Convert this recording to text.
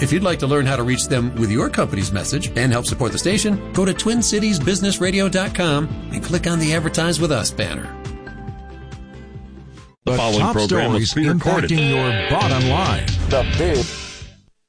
If you'd like to learn how to reach them with your company's message and help support the station, go to TwinCitiesBusinessRadio.com and click on the Advertise with Us banner. The following top program stories was pre-recorded. impacting your bottom line. The Big